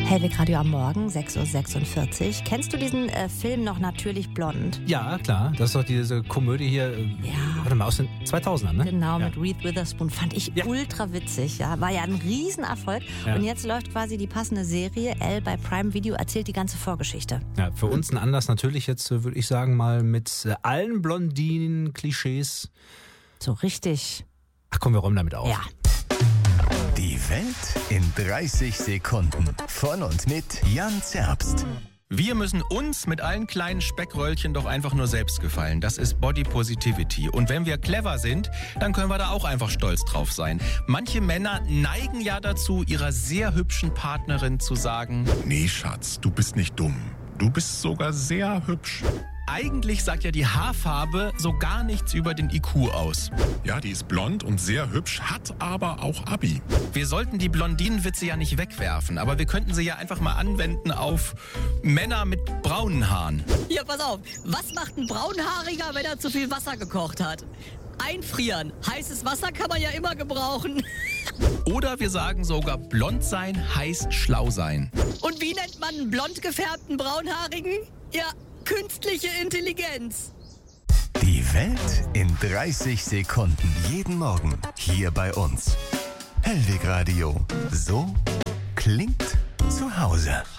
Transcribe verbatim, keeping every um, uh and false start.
Hellwig Radio am Morgen, sechs Uhr sechsundvierzig. Kennst du diesen äh, Film noch Natürlich blond? Ja, klar. Das ist doch diese Komödie hier, äh, Ja. warte mal, aus den zweitausendern, ne? Genau, ja. mit Reese Witherspoon. Fand ich Ja. ultra witzig. Ja. War ja ein Riesenerfolg. Ja. Und jetzt läuft quasi die passende Serie. Elle bei Prime Video erzählt die ganze Vorgeschichte. Ja, für uns ein Anlass natürlich jetzt, äh, würde ich sagen, mal mit äh, allen Blondinen-Klischees. So richtig. Ach komm, wir räumen damit auf. Ja. Die Welt in dreißig Sekunden. Von und mit Jan Zerbst. Wir müssen uns mit allen kleinen Speckröllchen doch einfach nur selbst gefallen. Das ist Body Positivity. Und wenn wir clever sind, dann können wir da auch einfach stolz drauf sein. Manche Männer neigen ja dazu, ihrer sehr hübschen Partnerin zu sagen: Nee, Schatz, du bist nicht dumm. Du bist sogar sehr hübsch. Eigentlich sagt ja die Haarfarbe so gar nichts über den I Q aus. Ja, die ist blond und sehr hübsch, hat aber auch Abi. Wir sollten die Blondinenwitze ja nicht wegwerfen, aber wir könnten sie ja einfach mal anwenden auf Männer mit braunen Haaren. Ja, pass auf. Was macht ein Braunhaariger, wenn er zu viel Wasser gekocht hat? Einfrieren. Heißes Wasser kann man ja immer gebrauchen. Oder wir sagen sogar, blond sein heißt schlau sein. Und wie nennt man einen blond gefärbten Braunhaarigen? Ja, künstliche Intelligenz. Die Welt in dreißig Sekunden. Jeden Morgen hier bei uns. Hellwig Radio. So klingt zu Hause.